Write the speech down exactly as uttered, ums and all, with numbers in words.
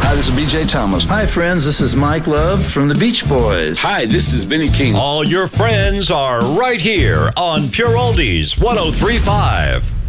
Hi, this is B J Thomas. Hi, friends. This is Mike Love from the Beach Boys. Hi, this is Benny King. All your friends are right here on Pure Oldies one oh three point five.